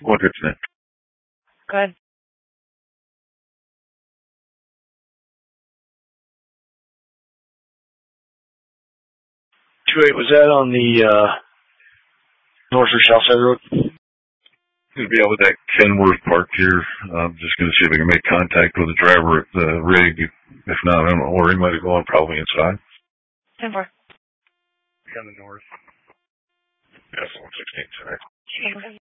What's its name? Go ahead. 2-8, was that on the north or south side of the road? It'll be over at Kenworth Park here. I'm just going to see if I can make contact with the driver at the rig. If not, I don't know where he might have gone, probably inside. 10-4. On the north. Yes, 116 tonight.